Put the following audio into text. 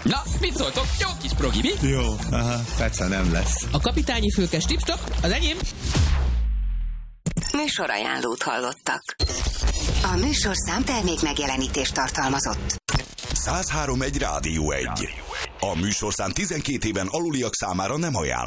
Na, mit szóltok? Jó kis progi, mi? Jó, persze nem lesz. A kapitányi fülkes tipstop, az enyém. Műsorajánlót hallottak. A műsorszám termék megjelenítést tartalmazott. 103.1 Rádió 1. A műsorszám 12 éven aluliak számára nem ajánlott.